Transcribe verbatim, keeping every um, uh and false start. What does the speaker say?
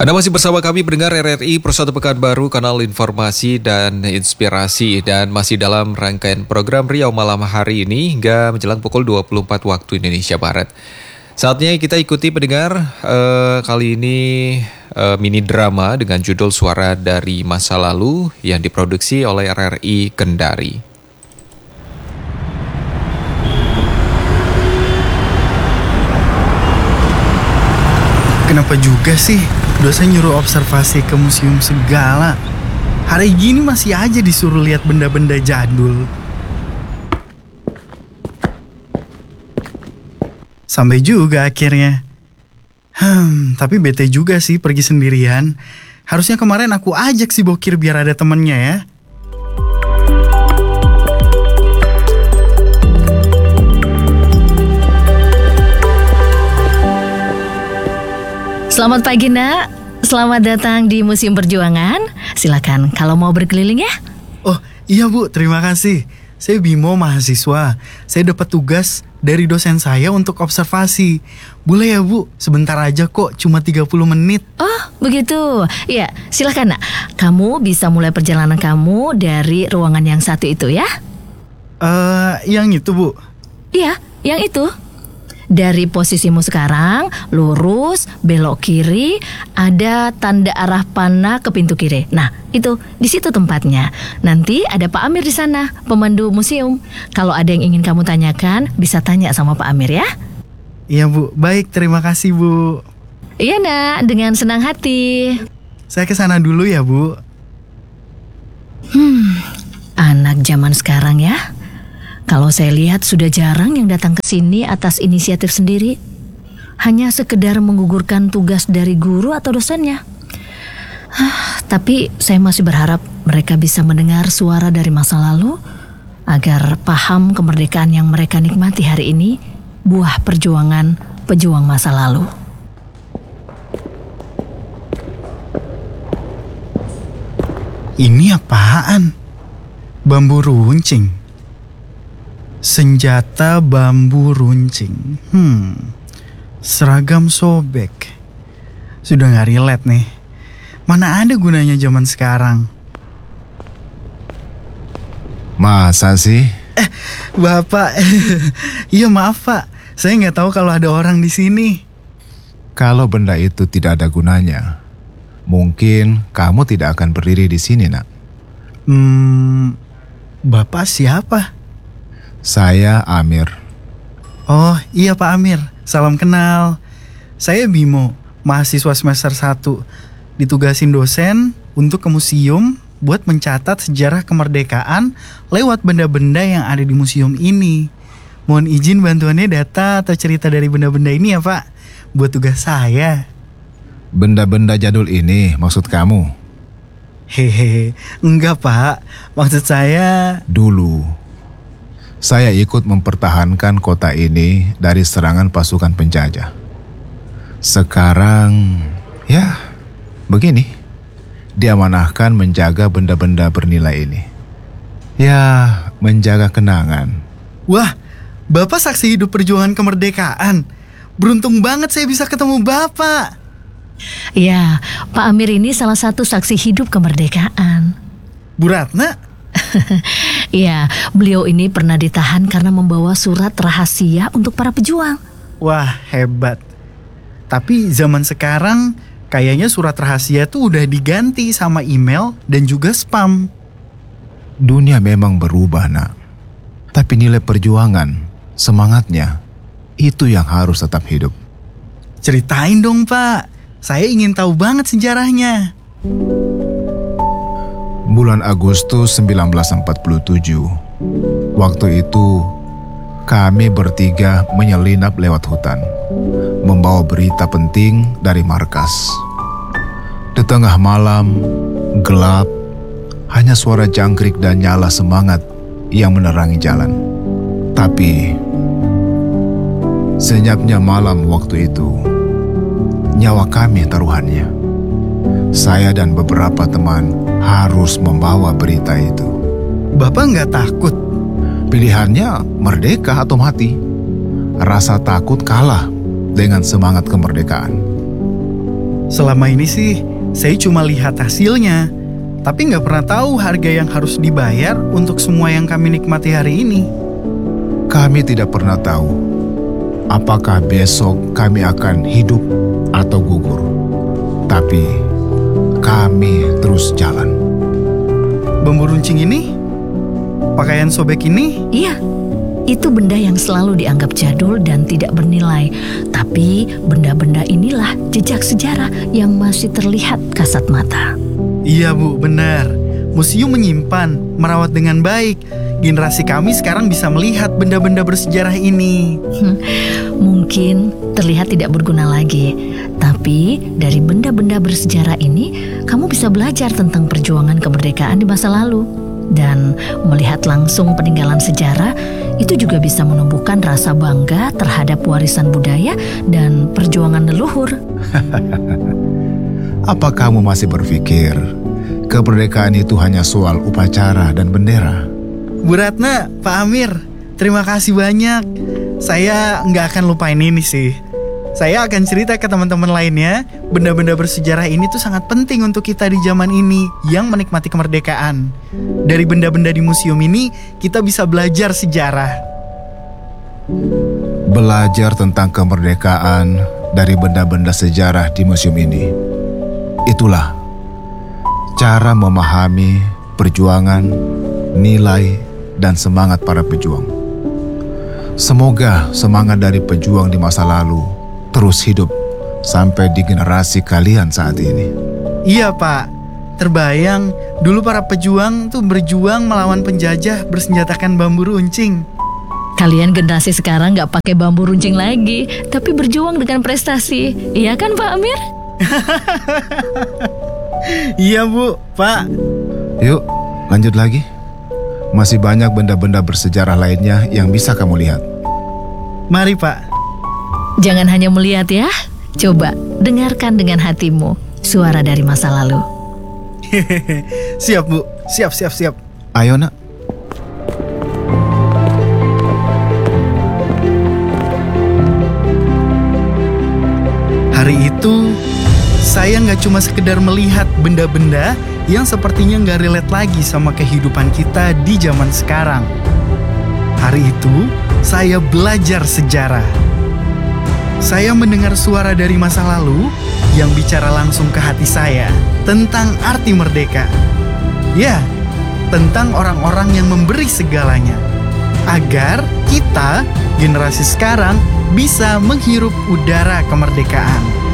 Anda masih bersama kami pendengar R R I Persatu Pekanbaru, kanal informasi dan inspirasi, dan masih dalam rangkaian program Riau Malam hari ini hingga menjelang pukul dua puluh empat waktu Indonesia Barat. Saatnya kita ikuti pendengar uh, kali ini uh, mini drama dengan judul Suara dari Masa Lalu yang diproduksi oleh R R I Kendari. Kenapa juga sih dosen nyuruh observasi ke museum segala? Hari gini masih aja disuruh lihat benda-benda jadul. Sampai juga akhirnya. Hmm, tapi bete juga sih pergi sendirian. Harusnya kemarin aku ajak si Bokir biar ada temennya ya. Selamat pagi nak, selamat datang di Museum Perjuangan. Silakan kalau mau berkeliling ya. Oh iya Bu, terima kasih. Saya Bimo, mahasiswa. Saya dapat tugas dari dosen saya untuk observasi. Boleh ya Bu, sebentar aja kok, cuma tiga puluh menit. Oh begitu, ya silakan nak. Kamu bisa mulai perjalanan kamu dari ruangan yang satu itu ya. Eh, uh, yang itu Bu? Iya, yang itu. Dari posisimu sekarang, lurus, belok kiri, ada tanda arah panah ke pintu kiri. Nah, itu di situ tempatnya. Nanti ada Pak Amir di sana, pemandu museum. Kalau ada yang ingin kamu tanyakan, bisa tanya sama Pak Amir ya. Iya Bu, baik, terima kasih Bu. Iya nak, dengan senang hati. Saya ke sana dulu ya Bu. Hmm, anak zaman sekarang ya. Kalau saya lihat sudah jarang yang datang ke sini atas inisiatif sendiri. Hanya sekedar menggugurkan tugas dari guru atau dosennya. Hah, tapi saya masih berharap mereka bisa mendengar suara dari masa lalu agar paham kemerdekaan yang mereka nikmati hari ini buah perjuangan pejuang masa lalu. Ini apaan? Bambu runcing. Senjata bambu runcing. Hmm, seragam sobek. Sudah gak relate nih. Mana ada gunanya zaman sekarang. Masa sih? Eh, Bapak. Iya maaf Pak, saya gak tahu kalau ada orang di sini. Kalau benda itu tidak ada gunanya, mungkin kamu tidak akan berdiri di sini, nak. Hmm, Bapak siapa? Saya Amir. Oh iya Pak Amir, salam kenal. Saya Bimo, mahasiswa semester satu. Ditugasin dosen untuk ke museum buat mencatat sejarah kemerdekaan lewat benda-benda yang ada di museum ini. Mohon izin bantuannya data atau cerita dari benda-benda ini ya Pak, buat tugas saya. Benda-benda jadul ini maksud kamu? Hehehe, enggak Pak, maksud saya... Dulu saya ikut mempertahankan kota ini dari serangan pasukan penjajah. Sekarang, ya, begini. Diamanahkan menjaga benda-benda bernilai ini. Ya, menjaga kenangan. Wah, Bapak saksi hidup perjuangan kemerdekaan. Beruntung banget saya bisa ketemu Bapak. Ya, Pak Amir ini salah satu saksi hidup kemerdekaan. Bu Ratna? Iya, beliau ini pernah ditahan karena membawa surat rahasia untuk para pejuang. Wah, hebat. Tapi zaman sekarang kayaknya surat rahasia tuh udah diganti sama email dan juga spam. Dunia memang berubah, nak. Tapi nilai perjuangan, semangatnya, itu yang harus tetap hidup. Ceritain dong, Pak. Saya ingin tahu banget sejarahnya. Bulan Agustus seribu sembilan ratus empat puluh tujuh, waktu itu kami bertiga menyelinap lewat hutan, membawa berita penting dari markas. Di tengah malam, gelap, hanya suara jangkrik dan nyala semangat yang menerangi jalan. Tapi, senyapnya malam waktu itu, nyawa kami taruhannya. Saya dan beberapa teman harus membawa berita itu. Bapak nggak takut? Pilihannya merdeka atau mati. Rasa takut kalah dengan semangat kemerdekaan. Selama ini sih, saya cuma lihat hasilnya. Tapi nggak pernah tahu harga yang harus dibayar untuk semua yang kami nikmati hari ini. Kami tidak pernah tahu apakah besok kami akan hidup atau gugur. Tapi kami terus jalan. Bambu runcing ini? Pakaian sobek ini? Iya, itu benda yang selalu dianggap jadul dan tidak bernilai. Tapi benda-benda inilah jejak sejarah yang masih terlihat kasat mata. Iya Bu, benar. Museum menyimpan, merawat dengan baik. Generasi kami sekarang bisa melihat benda-benda bersejarah ini. Hmm, mungkin terlihat tidak berguna lagi, tapi dari benda-benda bersejarah ini, kamu bisa belajar tentang perjuangan kemerdekaan di masa lalu. Dan melihat langsung peninggalan sejarah, itu juga bisa menumbuhkan rasa bangga terhadap warisan budaya dan perjuangan leluhur. Apa kamu masih berpikir kemerdekaan itu hanya soal upacara dan bendera? Bu Ratna, Pak Amir, terima kasih banyak. Saya nggak akan lupain ini sih. Saya akan cerita ke teman-teman lainnya, benda-benda bersejarah ini tuh sangat penting untuk kita di zaman ini yang menikmati kemerdekaan. Dari benda-benda di museum ini, kita bisa belajar sejarah. Belajar tentang kemerdekaan dari benda-benda sejarah di museum ini. Itulah cara memahami perjuangan, nilai, dan semangat para pejuang. Semoga semangat dari pejuang di masa lalu terus hidup sampai di generasi kalian saat ini. Iya Pak, terbayang dulu para pejuang tuh berjuang melawan penjajah bersenjatakan bambu runcing. Kalian generasi sekarang nggak pakai bambu runcing lagi, tapi berjuang dengan prestasi. Iya kan Pak Amir? Iya Bu, Pak. Yuk, lanjut lagi. Masih banyak benda-benda bersejarah lainnya yang bisa kamu lihat. Mari Pak. Jangan hanya melihat ya, coba dengarkan dengan hatimu suara dari masa lalu. Siap Bu, siap siap siap. Ayo nak. Hari itu, saya nggak cuma sekedar melihat benda-benda yang sepertinya nggak relate lagi sama kehidupan kita di zaman sekarang. Hari itu, saya belajar sejarah. Saya mendengar suara dari masa lalu yang bicara langsung ke hati saya tentang arti merdeka. Ya, tentang orang-orang yang memberi segalanya. Agar kita, generasi sekarang, bisa menghirup udara kemerdekaan.